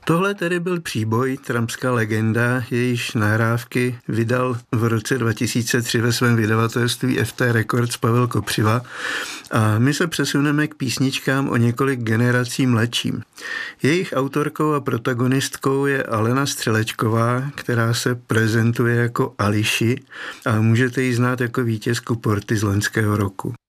Tohle tedy byl příboj, Trumpská legenda, jejíž nahrávky vydal v roce 2003 ve svém vydavatelství FT Records Pavel Kopřiva a my se přesuneme k písničkám o několik generací mladším. Jejich autorkou a protagonistkou je Alena Střelečková, která se prezentuje jako Ališi a můžete ji znát jako vítězku Porty z loňského roku.